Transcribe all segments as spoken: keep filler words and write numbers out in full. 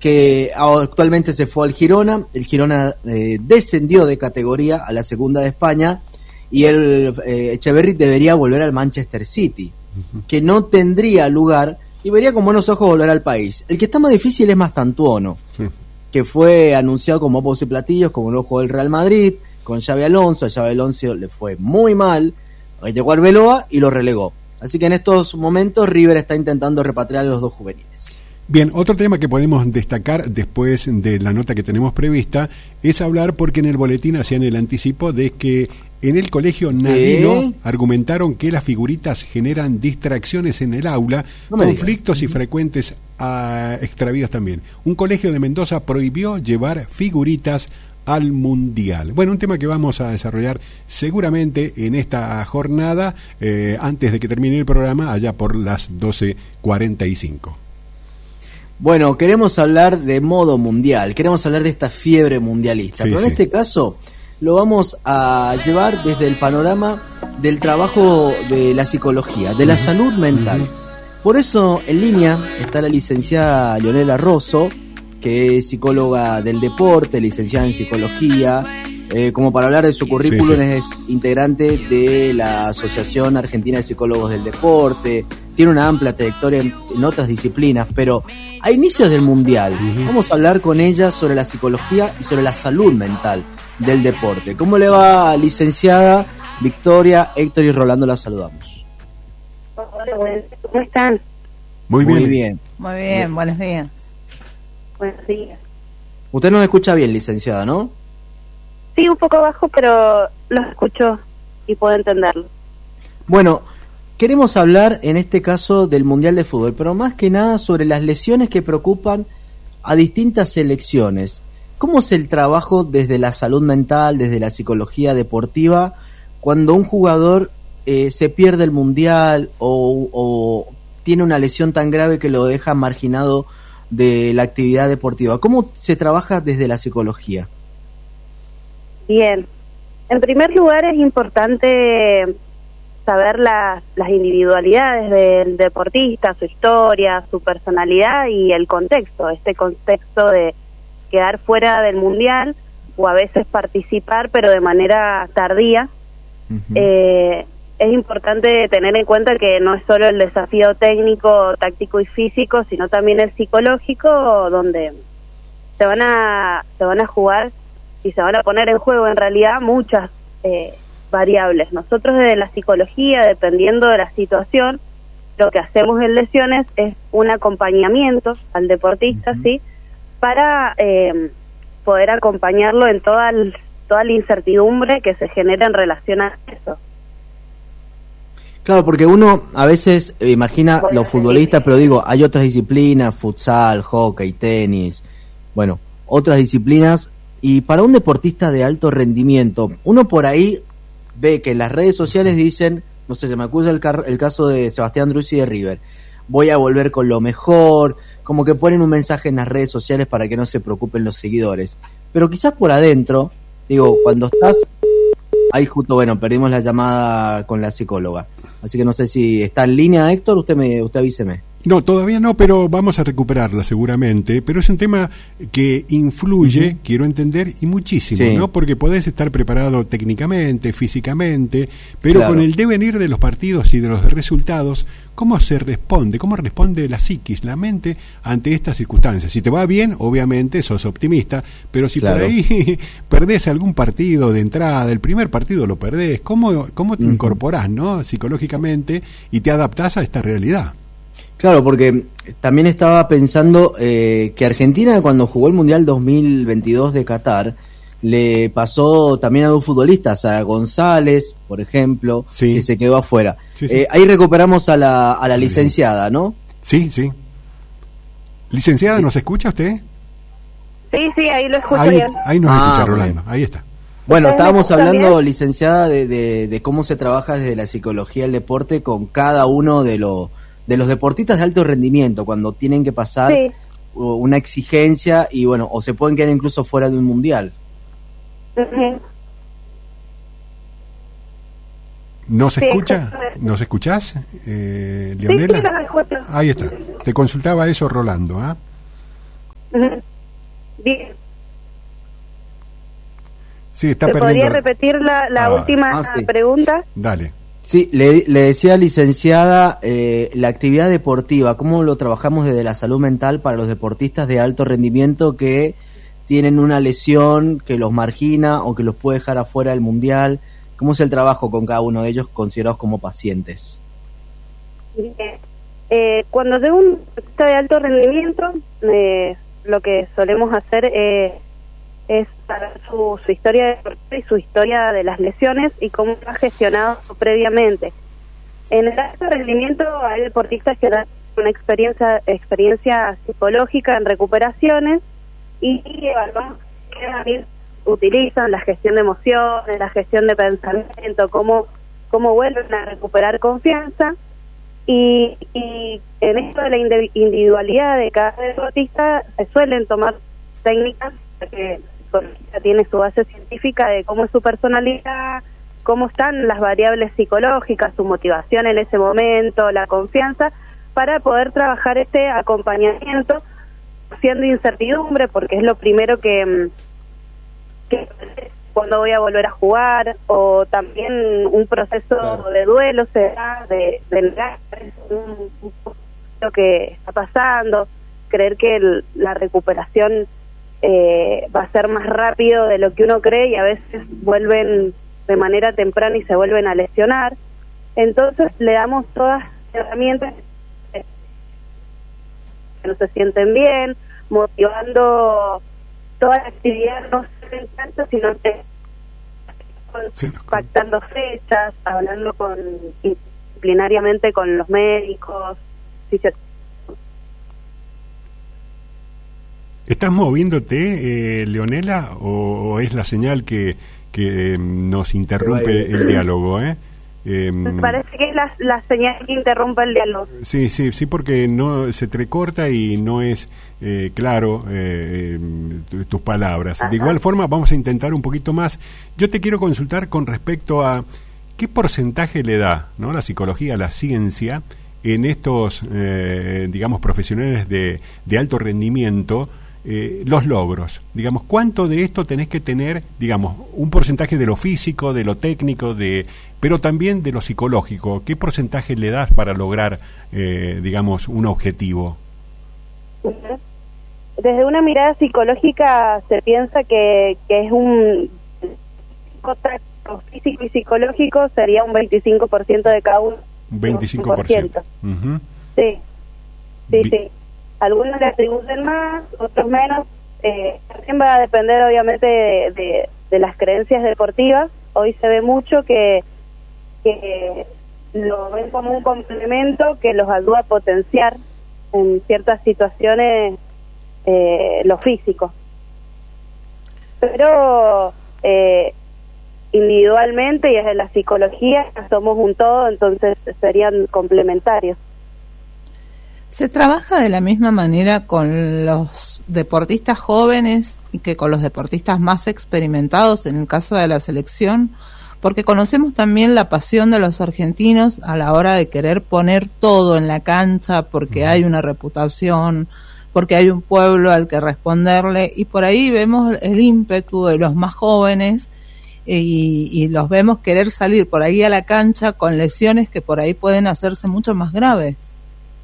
que actualmente se fue al Girona. El Girona eh, descendió de categoría a la segunda de España y el eh, Echeverri debería volver al Manchester City, uh-huh. que no tendría lugar y vería con buenos ojos volver al país. El que está más difícil es Mastantuono, sí. que fue anunciado como bombos y platillos, como el ojo del Real Madrid, con Xabi Alonso. A Xabi Alonso le fue muy mal, llegó al Arbeloa y lo relegó. Así que en estos momentos River está intentando repatriar a los dos juveniles. Bien, otro tema que podemos destacar después de la nota que tenemos prevista es hablar, porque en el boletín hacían el anticipo de que en el colegio Nadilo ¿Sí? argumentaron que las figuritas generan distracciones en el aula, no conflictos digas. y frecuentes uh, extravíos también. Un colegio de Mendoza prohibió llevar figuritas al Mundial. Bueno, un tema que vamos a desarrollar seguramente en esta jornada, eh, antes de que termine el programa, allá por las doce cuarenta y cinco. Bueno, queremos hablar de modo mundial, queremos hablar de esta fiebre mundialista, sí, pero en sí. este caso lo vamos a llevar desde el panorama del trabajo de la psicología, de la uh-huh. salud mental. Uh-huh. Por eso en línea está la licenciada Leonela Rosso, que es psicóloga del deporte, licenciada en psicología, eh, como para hablar de su currículum, sí, sí. es integrante de la Asociación Argentina de Psicólogos del Deporte, tiene una amplia trayectoria en, en otras disciplinas, pero a inicios del Mundial uh-huh. vamos a hablar con ella sobre la psicología y sobre la salud mental del deporte. ¿Cómo le va, licenciada? Victoria, Héctor y Rolando, la saludamos. Hola, ¿cómo están? Muy bien. Muy bien. Muy bien, buenos días. Buenos días. Usted nos escucha bien, licenciada, ¿no? Sí, un poco bajo, pero lo escucho y puedo entenderlo. Bueno, queremos hablar en este caso del Mundial de Fútbol, pero más que nada sobre las lesiones que preocupan a distintas selecciones. ¿Cómo es el trabajo desde la salud mental, desde la psicología deportiva, cuando un jugador eh, se pierde el Mundial o, o tiene una lesión tan grave que lo deja marginado de la actividad deportiva? ¿Cómo se trabaja desde la psicología? Bien, en primer lugar es importante saber las, las individualidades del deportista, su historia, su personalidad y el contexto, este contexto de quedar fuera del Mundial o a veces participar pero de manera tardía. Uh-huh. Eh, es importante tener en cuenta que no es solo el desafío técnico, táctico y físico, sino también el psicológico, donde se van a, se van a jugar y se van a poner en juego en realidad muchas eh, variables. Nosotros desde la psicología, dependiendo de la situación, lo que hacemos en lesiones es un acompañamiento al deportista, uh-huh. ¿sí? para eh, poder acompañarlo en toda, el, toda la incertidumbre que se genera en relación a eso. Claro, porque uno a veces eh, imagina los futbolistas, pero digo, hay otras disciplinas, futsal, hockey, tenis, bueno, otras disciplinas, y para un deportista de alto rendimiento, uno por ahí ve que en las redes sociales dicen, no sé, se me acusa el, car- el caso de Sebastián Druzzi de River, voy a volver con lo mejor, como que ponen un mensaje en las redes sociales para que no se preocupen los seguidores, pero quizás por adentro, digo, cuando estás, ahí justo, bueno, perdimos la llamada con la psicóloga, así que no sé si está en línea, Héctor, usted me, usted avíseme. No, todavía no, pero vamos a recuperarla seguramente, pero es un tema que influye, uh-huh. quiero entender, y muchísimo, sí. ¿no? Porque podés estar preparado técnicamente, físicamente, pero claro. con el devenir de los partidos y de los resultados, ¿cómo se responde? ¿Cómo responde la psiquis, la mente, ante estas circunstancias? Si te va bien, obviamente sos optimista, pero si claro. por ahí perdés algún partido de entrada, el primer partido lo perdés, ¿cómo, cómo te uh-huh. incorporás, ¿no? psicológicamente y te adaptás a esta realidad? Claro, porque también estaba pensando eh, que Argentina, cuando jugó el Mundial dos mil veintidós de Qatar, le pasó también a dos futbolistas, a González, por ejemplo, sí. que se quedó afuera. Sí, sí. Eh, ahí recuperamos a la, a la licenciada, ¿no? Sí, sí. Licenciada, ¿nos escucha usted? Sí, sí, ahí lo escucho ahí, bien. Ahí nos ah, escucha, Rolando, ahí está. Bueno, estábamos hablando, licenciada, de, de, de cómo se trabaja desde la psicología del deporte con cada uno de los... de los deportistas de alto rendimiento, cuando tienen que pasar sí. una exigencia y bueno, o se pueden quedar incluso fuera de un mundial. Uh-huh. ¿Nos sí, escucha? ¿Nos escuchás, eh, Leonela? Sí, sí, ahí está. Te consultaba eso, Rolando, ¿ah? Bien. Sí, está ¿Se perdiendo... podría repetir la, la ah, última ah, sí. pregunta? Dale. Sí, le, le decía, licenciada, eh, la actividad deportiva, ¿cómo lo trabajamos desde la salud mental para los deportistas de alto rendimiento que tienen una lesión que los margina o que los puede dejar afuera del mundial? ¿Cómo es el trabajo con cada uno de ellos considerados como pacientes? Bien. Eh, cuando llega un deportista de alto rendimiento, eh, lo que solemos hacer eh, es saber su, su historia deportiva y su historia de las lesiones y cómo ha gestionado previamente. En el alto rendimiento hay deportistas que dan una experiencia experiencia psicológica en recuperaciones y, y evaluamos qué herramientas utilizan, la gestión de emociones, la gestión de pensamiento, cómo, cómo vuelven a recuperar confianza. Y, y en esto de la individualidad de cada deportista se suelen tomar técnicas que tiene su base científica de cómo es su personalidad, cómo están las variables psicológicas, su motivación en ese momento, la confianza, para poder trabajar este acompañamiento siendo incertidumbre, porque es lo primero que, que cuando voy a volver a jugar, o también un proceso claro. de duelo se da, de, de negar un, un lo que está pasando, creer que el, la recuperación Eh, va a ser más rápido de lo que uno cree y a veces vuelven de manera temprana y se vuelven a lesionar. Entonces le damos todas las herramientas que no se sienten bien, motivando toda la actividad, no se tanto, sino que sí, no, pactando fechas, hablando con disciplinariamente con los médicos, si se ¿Estás moviéndote, eh, Leonela, o, o es la señal que, que eh, nos interrumpe el diálogo? ¿eh? Eh, Me parece que es la, la señal que interrumpe el diálogo. Sí, sí, sí, porque no se entrecorta y no es eh, claro eh, tus palabras. Ajá. De igual forma, vamos a intentar un poquito más. Yo te quiero consultar con respecto a qué porcentaje le da, ¿no?, la psicología, la ciencia, en estos, eh, digamos, profesionales de, de alto rendimiento. Eh, los logros, digamos, ¿cuánto de esto tenés que tener, digamos, un porcentaje de lo físico, de lo técnico, de, pero también de lo psicológico? ¿Qué porcentaje le das para lograr, eh, digamos, un objetivo? Desde una mirada psicológica se piensa que, que es un físico y psicológico sería un veinticinco por ciento de cada uno. Un veinticinco por ciento. Uh-huh. Sí, sí, Vi- sí. Algunos le atribuyen más, otros menos. Eh, también va a depender obviamente de, de, de las creencias deportivas. Hoy se ve mucho que, que lo ven como un complemento que los ayuda a potenciar en ciertas situaciones eh, lo físico. Pero eh, individualmente y desde la psicología somos un todo, entonces serían complementarios. ¿Se trabaja de la misma manera con los deportistas jóvenes que con los deportistas más experimentados en el caso de la selección? Porque conocemos también la pasión de los argentinos a la hora de querer poner todo en la cancha porque hay una reputación, porque hay un pueblo al que responderle, y por ahí vemos el ímpetu de los más jóvenes y, y los vemos querer salir por ahí a la cancha con lesiones que por ahí pueden hacerse mucho más graves.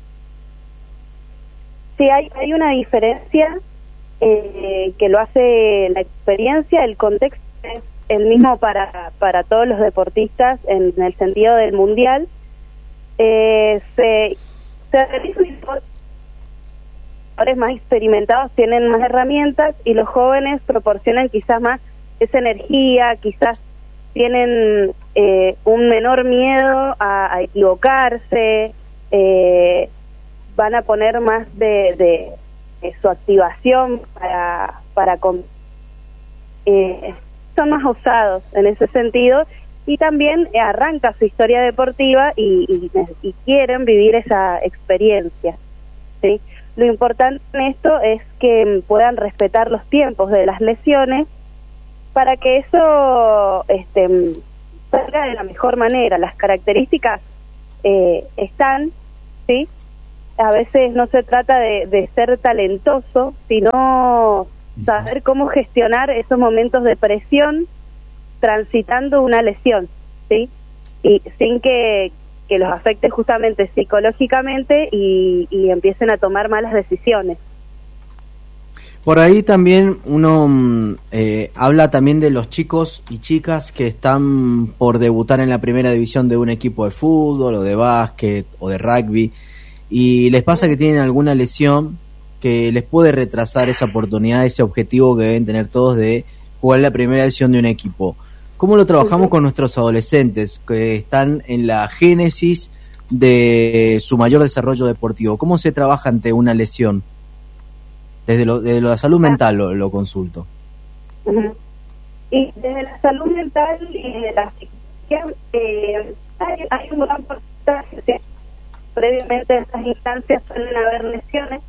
Sí, hay, hay una diferencia eh, que lo hace la experiencia, el contexto es el mismo para, para todos los deportistas en, en el sentido del mundial. Eh, se, se realizan jugadores más experimentados, tienen más herramientas y los jóvenes proporcionan quizás más esa energía, quizás tienen eh, un menor miedo a, a equivocarse, eh, van a poner más de, de, de su activación para, para eh, son más osados en ese sentido y también arranca su historia deportiva y, y, y quieren vivir esa experiencia, ¿sí? Lo importante en esto es que puedan respetar los tiempos de las lesiones para que eso este, salga de la mejor manera. Las características eh, están, ¿sí? a veces no se trata de, de ser talentoso, sino saber cómo gestionar esos momentos de presión transitando una lesión, ¿sí? Y sin que, que los afecte justamente psicológicamente y, y empiecen a tomar malas decisiones. Por ahí también uno eh, habla también de los chicos y chicas que están por debutar en la primera división de un equipo de fútbol o de básquet o de rugby y les pasa que tienen alguna lesión que les puede retrasar esa oportunidad, ese objetivo que deben tener todos de jugar la primera división de un equipo. ¿Cómo lo trabajamos con nuestros adolescentes que están en la génesis de su mayor desarrollo deportivo? ¿Cómo se trabaja ante una lesión? Desde lo, desde lo de la salud mental lo, lo consulto. Uh-huh. Y desde la salud mental y de la psicología, eh, hay, hay un gran porcentaje, ¿sí? Previamente en esas instancias suelen haber lesiones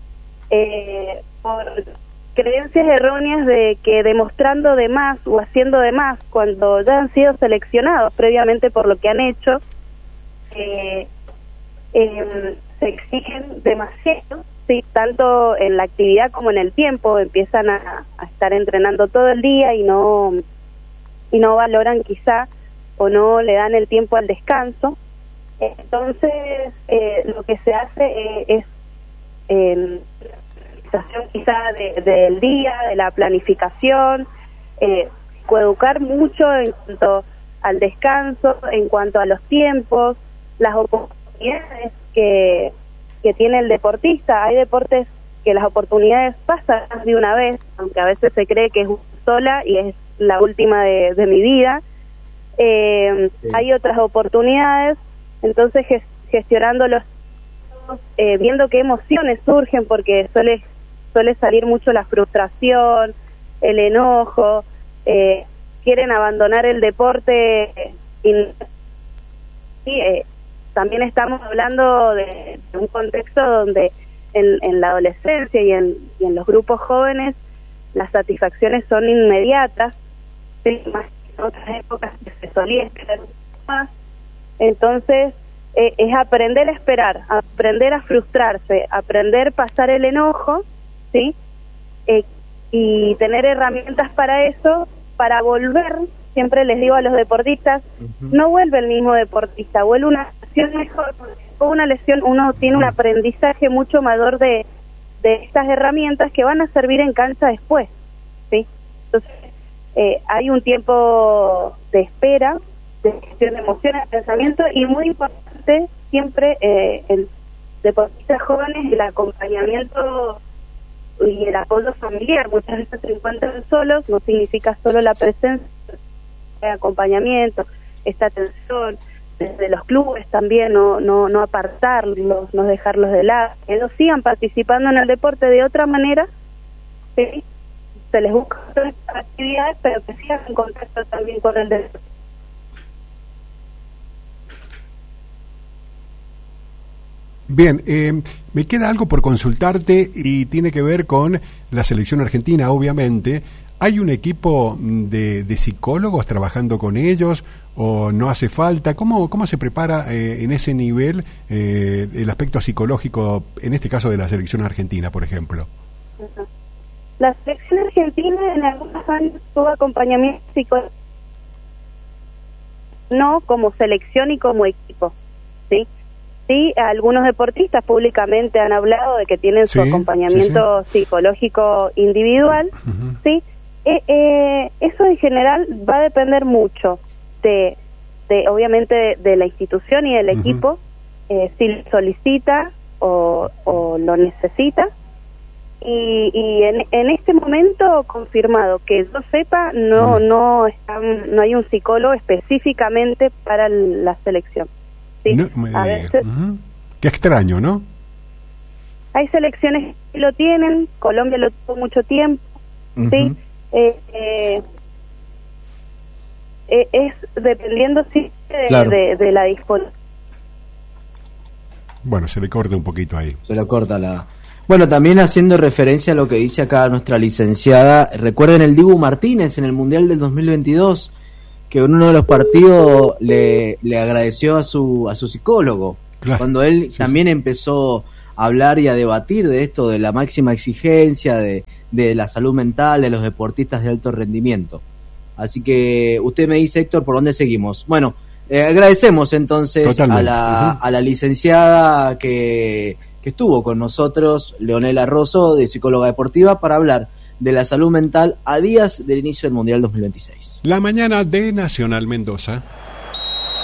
eh, por creencias erróneas de que demostrando de más o haciendo de más cuando ya han sido seleccionados previamente por lo que han hecho, eh, eh, se exigen demasiado. Sí, tanto en la actividad como en el tiempo, empiezan a, a estar entrenando todo el día y no y no valoran quizá o no le dan el tiempo al descanso. Entonces, eh, lo que se hace eh, es eh, la organización quizá de, del día, de la planificación, eh, coeducar mucho en cuanto al descanso, en cuanto a los tiempos, las oportunidades que que tiene el deportista. Hay deportes que las oportunidades pasan más de una vez, aunque a veces se cree que es una sola y es la última de, de mi vida. Eh, sí. Hay otras oportunidades, entonces gestionando los eh, viendo qué emociones surgen, porque suele suele salir mucho la frustración, el enojo, eh, quieren abandonar el deporte y, y eh, también estamos hablando de, de un contexto donde en, en la adolescencia y en, y en los grupos jóvenes las satisfacciones son inmediatas, ¿sí? Más que en otras épocas que se solía esperar más. Entonces eh, es aprender a esperar, aprender a frustrarse, aprender a pasar el enojo, ¿sí? Eh, y tener herramientas para eso, para volver. Siempre les digo a los deportistas, uh-huh. no vuelve el mismo deportista, vuelve una lesión mejor, porque con una lesión uno tiene un aprendizaje mucho mayor de, de estas herramientas que van a servir en cancha después, ¿sí? Entonces, eh, hay un tiempo de espera, de gestión de emociones, de pensamiento, y muy importante siempre eh, el deportistas jóvenes, el acompañamiento y el apoyo familiar. Muchas veces se encuentran solos, no significa solo la presencia, el acompañamiento, esta atención desde los clubes también, no no no apartarlos, no dejarlos de lado, que ellos sigan participando en el deporte de otra manera, ¿sí? Se les busca otras actividades, pero que sigan en contacto también con el deporte. Bien, eh, me queda algo por consultarte y tiene que ver con la selección argentina, obviamente. ¿Hay un equipo de, de psicólogos trabajando con ellos o no hace falta? ¿Cómo, cómo se prepara eh, en ese nivel eh, el aspecto psicológico, en este caso de la selección argentina, por ejemplo? La selección argentina en algunos años tuvo acompañamiento psicológico, no como selección y como equipo, ¿sí? Sí, algunos deportistas públicamente han hablado de que tienen sí, su acompañamiento sí, sí. psicológico individual, uh-huh. ¿sí? Eh, eh, eso en general va a depender mucho de, de obviamente, de, de la institución y del uh-huh. equipo, eh, si lo solicita o, o lo necesita. Y, y en, en este momento confirmado que yo sepa, no uh-huh. no están, no hay un psicólogo específicamente para la selección. ¿Sí? No, me, a veces, uh-huh. Qué extraño, ¿no? Hay selecciones que lo tienen, Colombia lo tuvo mucho tiempo, uh-huh. ¿sí? Eh, eh, eh, es dependiendo sí de, claro. de, de la disponibilidad. Bueno, se le corta un poquito ahí. Se le corta la... Bueno, también haciendo referencia a lo que dice acá nuestra licenciada, recuerden el Dibu Martínez en el Mundial del dos mil veintidós, que en uno de los partidos le, le agradeció a su a su psicólogo, claro. cuando él sí, también sí. empezó hablar y a debatir de esto, de la máxima exigencia, de, de la salud mental de los deportistas de alto rendimiento. Así que usted me dice, Héctor, ¿por dónde seguimos? Bueno, eh, agradecemos entonces a la, uh-huh. a la licenciada que, que estuvo con nosotros, Leonela Rosso, de psicóloga deportiva, para hablar de la salud mental a días del inicio del Mundial dos mil veintiséis. La mañana de Nacional Mendoza.